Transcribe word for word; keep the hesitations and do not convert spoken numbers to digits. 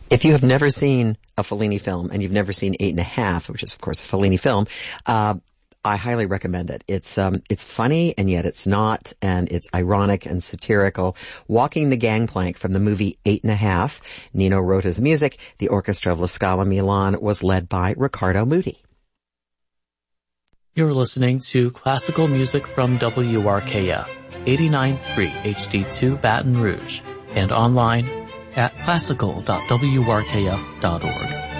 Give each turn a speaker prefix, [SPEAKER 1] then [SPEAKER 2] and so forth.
[SPEAKER 1] If you have never seen a Fellini film, and you've never seen Eight and a Half, which is of course a Fellini film, uh, I highly recommend it. It's, um, it's funny and yet it's not, and it's ironic and satirical. Walking the gangplank from the movie Eight and a Half. Nino Rota's music. The orchestra of La Scala Milan was led by Riccardo Muti.
[SPEAKER 2] You're listening to classical music from W R K F, eighty-nine point three H D two Baton Rouge, and online at classical dot w r k f dot org.